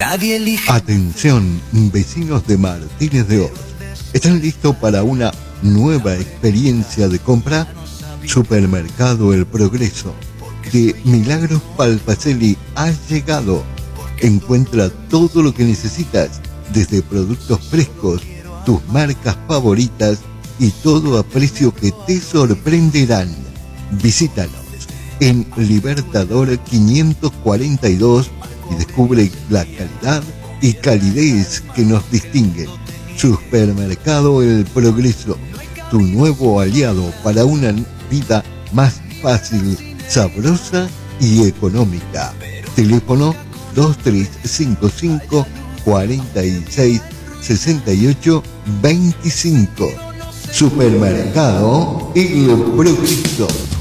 Nadie elige. Atención, vecinos de Martínez de Oz. ¿Están listos para una nueva experiencia de compra? Supermercado El Progreso de Milagros Palpacelli ha llegado. Encuentra todo lo que necesitas, desde productos frescos, tus marcas favoritas y todo a precio que te sorprenderán. Visítanos en Libertador 542 y descubre la calidad y calidez que nos distinguen. Supermercado El Progreso, tu nuevo aliado para una vida más fácil, sabrosa y económica. Teléfono 2355 46 68 25. Supermercado El Progreso.